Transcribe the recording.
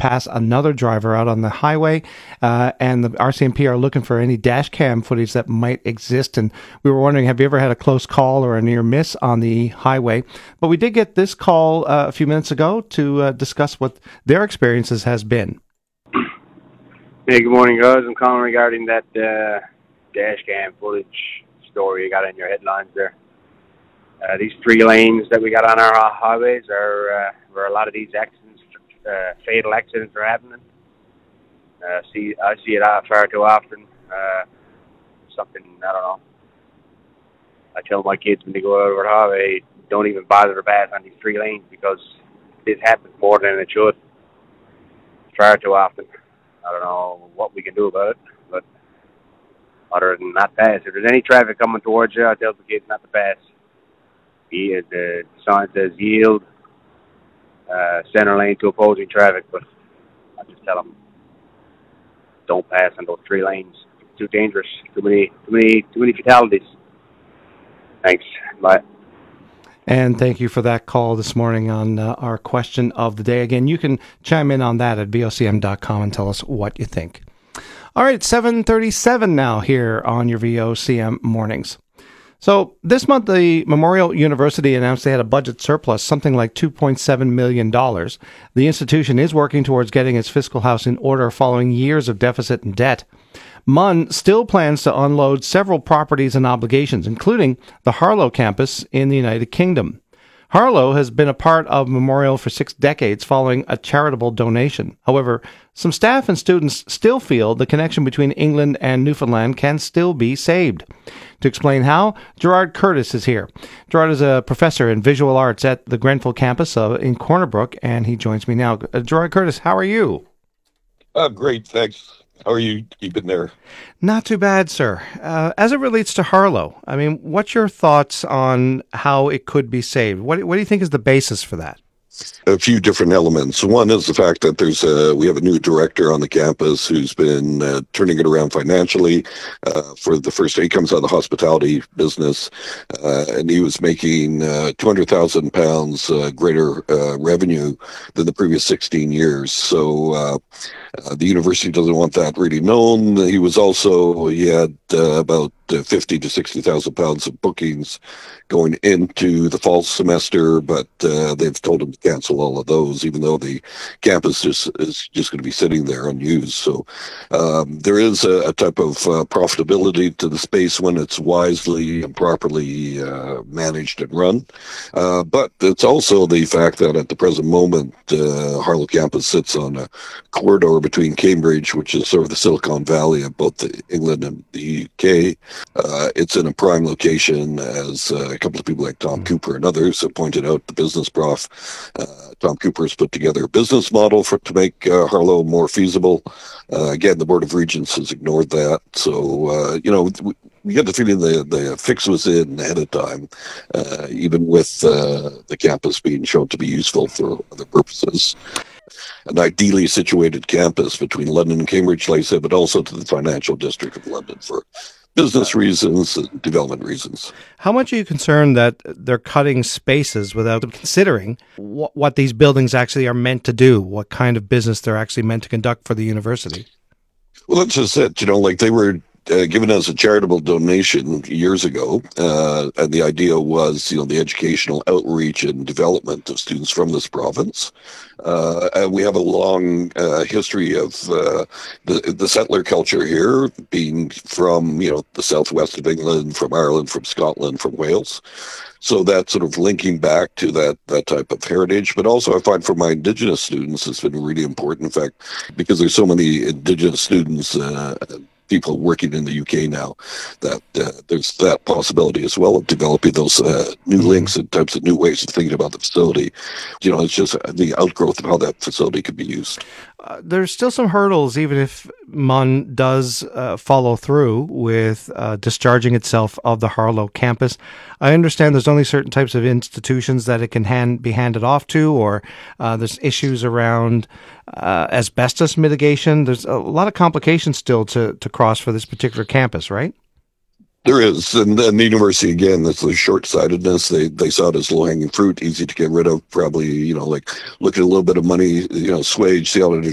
pass another driver out on the highway, and the RCMP are looking for any dash cam footage that might exist. And we were wondering, have you ever had a close call or a near miss on the highway? But we did get this call a few minutes ago to discuss what their experiences has been. Hey, good morning, guys. I'm calling regarding that dash cam footage story you got in your headlines there. These 3 lanes that we got on our highways are where a lot of these accidents, fatal accidents, are happening. I see it far too often. Something, I don't know. I tell my kids when they go over the highway, don't even bother to pass on these 3 lanes because this happens more than it should. Far too often. I don't know what we can do about it, but other than not pass. If there's any traffic coming towards you, I tell the kids not to pass. The sign says yield, center lane to opposing traffic, but I just tell them don't pass on those 3 lanes. It's too dangerous. Too many fatalities. Thanks. Bye. And thank you for that call this morning on our question of the day. Again, you can chime in on that at vocm.com and tell us what you think. All right, 7:37 now here on your VOCM mornings. So this month, the Memorial University announced they had a budget surplus, something like $2.7 million. The institution is working towards getting its fiscal house in order following years of deficit and debt. MUN still plans to unload several properties and obligations, including the Harlow campus in the United Kingdom. Harlow has been a part of Memorial for 6 decades following a charitable donation. However, some staff and students still feel the connection between England and Newfoundland can still be saved. To explain how, Gerard Curtis is here. Gerard is a professor in visual arts at the Grenfell campus in Corner Brook, and he joins me now. Gerard Curtis, how are you? Great, thanks. How are you keeping there? Not too bad, sir. As it relates to Harlow, I mean, what's your thoughts on how it could be saved? What do you think is the basis for that? A few different elements. One is the fact that we have a new director on the campus who's been turning it around financially. For the first, he comes out of the hospitality business, and he was making £200,000 greater revenue than the previous 16 years. So the university doesn't want that really known. He had about 50 to 60,000 pounds of bookings going into the fall semester, but they've told him to cancel all of those, even though the campus is just going to be sitting there unused. So there is a type of profitability to the space when it's wisely and properly managed and run. But it's also the fact that at the present moment, Harlow campus sits on a corridor between Cambridge, which is sort of the Silicon Valley of both England and the UK. It's in a prime location, as a couple of people like Tom Cooper and others have pointed out. The business prof, Tom Cooper, has put together a business model to make Harlow more feasible. Again, the Board of Regents has ignored that. So, we get the feeling the fix was in ahead of time, even with the campus being shown to be useful for other purposes. An ideally situated campus between London and Cambridge, like I said, but also to the financial district of London for business reasons and development reasons. How much are you concerned that they're cutting spaces without considering what these buildings actually are meant to do, what kind of business they're actually meant to conduct for the university? Well, that's just it. They were given as a charitable donation years ago, and the idea was, the educational outreach and development of students from this province. And we have a long history of the settler culture here, being from, the southwest of England, from Ireland, from Scotland, from Wales. So that sort of linking back to that type of heritage. But also I find for my Indigenous students, it's been really important, in fact, because there's so many Indigenous students, people working in the UK now, that there's that possibility as well of developing those new links and types of new ways of thinking about the facility. It's just the outgrowth of how that facility could be used. There's still some hurdles, even if MUN does follow through with discharging itself of the Harlow campus. I understand there's only certain types of institutions that it can be handed off to, or there's issues around asbestos mitigation. There's a lot of complications still to cross for this particular campus, right? There is, and the university, again, that's the short-sightedness. They saw it as low-hanging fruit, easy to get rid of, probably, look at a little bit of money, swage, see how it